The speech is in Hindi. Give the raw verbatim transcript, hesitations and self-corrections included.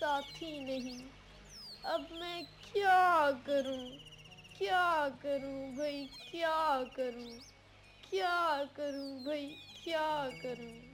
साथी नहीं। अब मैं क्या करूं, क्या करूं भाई, क्या करूं, क्या करूं भाई, क्या करूं।